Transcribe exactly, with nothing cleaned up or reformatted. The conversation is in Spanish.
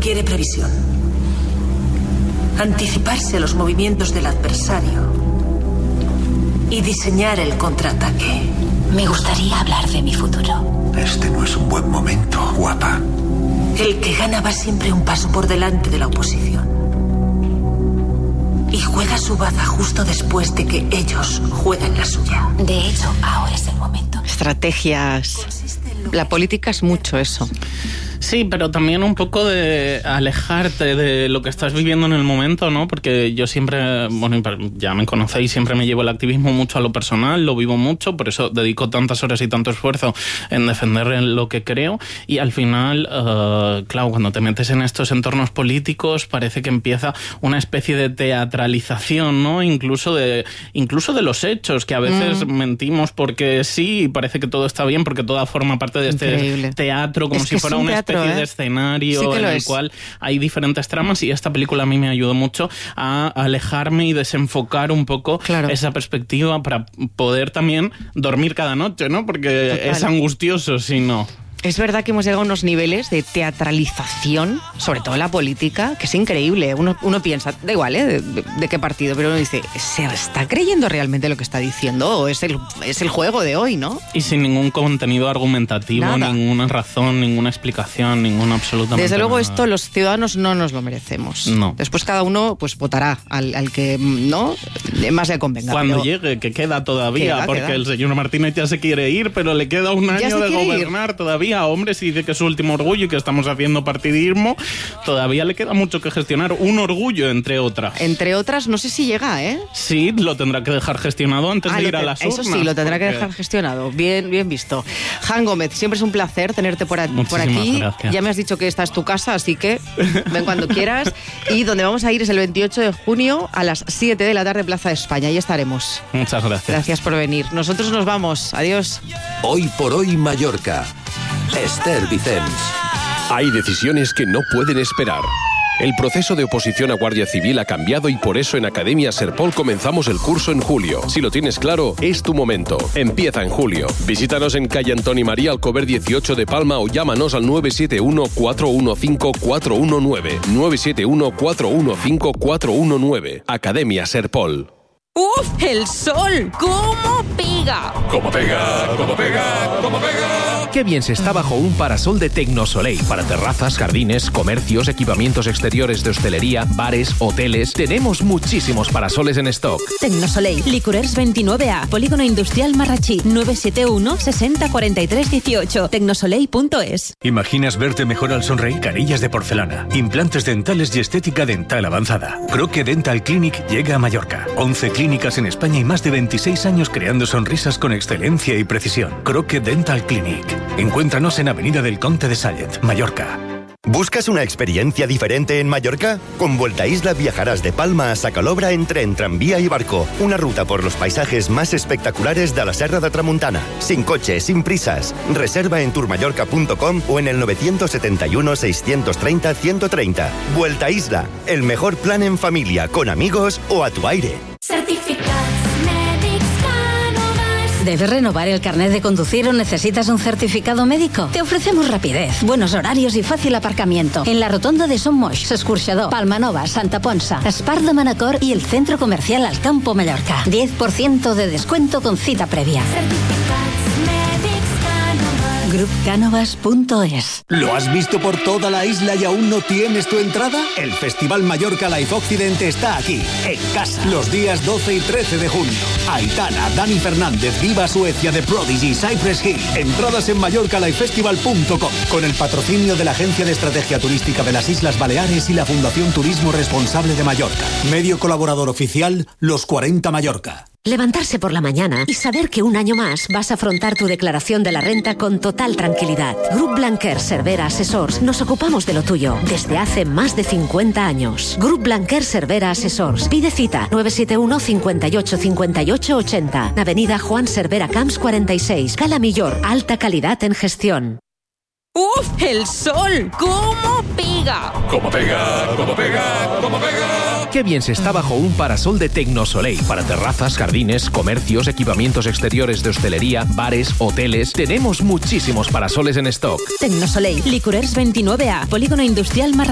requiere previsión. Anticiparse a los movimientos del adversario y diseñar el contraataque. Me gustaría hablar de mi futuro. Este no es un buen momento, guapa. El que gana va siempre un paso por delante de la oposición. Y juega su baza justo después de que ellos jueguen la suya. De hecho, ahora es el momento. Estrategias. La política es mucho eso. Sí, pero también un poco de alejarte de lo que estás viviendo en el momento, ¿no? Porque yo siempre, bueno, ya me conocéis, siempre me llevo el activismo mucho a lo personal, lo vivo mucho, por eso dedico tantas horas y tanto esfuerzo en defender lo que creo, y al final, uh, claro, cuando te metes en estos entornos políticos parece que empieza una especie de teatralización, ¿no? Incluso de, incluso de los hechos, que a veces mm. mentimos porque sí, y parece que todo está bien, porque todo forma parte de este Increíble. teatro, como es si fuera una especie Teatro, ¿eh? de escenario sí en el es. cual hay diferentes tramas, y esta película a mí me ayudó mucho a alejarme y desenfocar un poco claro. esa perspectiva para poder también dormir cada noche, ¿no? Porque Total. es angustioso si no. Es verdad que hemos llegado a unos niveles de teatralización, sobre todo en la política, que es increíble. Uno, uno piensa, da igual, ¿eh? De, de, de qué partido, pero uno dice, ¿se está creyendo realmente lo que está diciendo? ¿O es el, es el juego de hoy, no? Y sin ningún contenido argumentativo, Nada. ninguna razón, ninguna explicación, ninguna absolutamente Desde luego nada. Esto los ciudadanos no nos lo merecemos. No. Después cada uno pues votará al, al que no más le convenga. Cuando pero... llegue, que queda todavía, queda, porque queda. el señor Martínez ya se quiere ir, pero le queda un año de gobernar ir. todavía. Hombre, si dice que es su último orgullo y que estamos haciendo partidismo, todavía le queda mucho que gestionar. Un orgullo, entre otras. Entre otras, no sé si llega, ¿eh? Sí, lo tendrá que dejar gestionado antes ah, de ir te, a las urnas. Eso sí, lo tendrá porque... que dejar gestionado. Bien, bien visto. Jan Gómez, siempre es un placer tenerte por, a, por aquí. Gracias. Ya me has dicho que esta es tu casa, así que ven cuando quieras. Y donde vamos a ir es el veintiocho de junio a las siete de la tarde, Plaza de España. Ahí estaremos. Muchas gracias. Gracias por venir. Nosotros nos vamos. Adiós. Hoy por hoy Mallorca. Esther Vicens. Hay decisiones que no pueden esperar. El proceso de oposición a Guardia Civil ha cambiado y por eso en Academia Serpol comenzamos el curso en julio. Si lo tienes claro, es tu momento. Empieza en julio. Visítanos en calle Antoni María Alcover dieciocho de Palma o llámanos al nueve siete uno, cuatro uno cinco, cuatro uno nueve. nueve siete uno, cuatro uno cinco, cuatro uno nueve. Academia Serpol. ¡Uf! ¡El sol! ¿Cómo pega? ¿Cómo pega? ¿Cómo pega? ¿Cómo pega? Qué bien se está bajo un parasol de Tecnosoleil. Para terrazas, jardines, comercios, equipamientos exteriores de hostelería, bares, hoteles. Tenemos muchísimos parasoles en stock. Tecnosoleil, Licorers veintinueve A, Polígono Industrial Marrachí, nueve siete uno, sesenta, cuarenta y tres, dieciocho, tecnosoleil punto es. ¿Imaginas verte mejor al sonreír? Carillas de porcelana, implantes dentales y estética dental avanzada. Croque Dental Clinic llega a Mallorca. once clínicas en España y más de veintiséis años creando sonrisas con excelencia y precisión. Croque Dental Clinic. Encuéntranos en Avenida del Conde de Sallent, Mallorca. ¿Buscas una experiencia diferente en Mallorca? Con Vuelta a Isla viajarás de Palma a Sacalobra en tren, tranvía y barco. Una ruta por los paisajes más espectaculares de la Serra de Tramuntana. Sin coche, sin prisas. Reserva en tourmallorca punto com o en el nueve siete uno, seis tres cero, uno treinta. Vuelta a Isla, el mejor plan en familia, con amigos o a tu aire. ¿Debes renovar el carnet de conducir o necesitas un certificado médico? Te ofrecemos rapidez, buenos horarios y fácil aparcamiento. En la rotonda de Son Moix, Escorxador, Palmanova, Santa Ponsa, Espart de Manacor y el Centro Comercial Alcampo Mallorca. diez por ciento de descuento con cita previa. grup cánovas punto es. ¿Lo has visto por toda la isla y aún no tienes tu entrada? El Festival Mallorca Live Occidente está aquí, en casa, los días doce y trece de junio. Aitana, Dani Fernández, Viva Suecia, The Prodigy, Cypress Hill. Entradas en mallorca live festival punto com con el patrocinio de la Agencia de Estrategia Turística de las Islas Baleares y la Fundación Turismo Responsable de Mallorca. Medio colaborador oficial, Los cuarenta Mallorca. Levantarse por la mañana y saber que un año más vas a afrontar tu declaración de la renta con total tranquilidad. Grup Blanquer Cervera Assessors nos ocupamos de lo tuyo desde hace más de cincuenta años. Grup Blanquer Cervera Assessors. Pide cita nueve siete uno, cinco ocho, cinco ocho, ochenta. Avenida Juan Cervera Camps cuarenta y seis. Cala Millor. Alta calidad en gestión. ¡Uf! ¡El sol! ¿Cómo pega? ¿Cómo pega? ¿Cómo pega? ¿Cómo pega? Qué bien se está bajo un parasol de Tecnosoleil. Para terrazas, jardines, comercios, equipamientos exteriores de hostelería, bares, hoteles. Tenemos muchísimos parasoles en stock. Tecnosoleil, Licorers veintinueve A, Polígono Industrial Marrachí.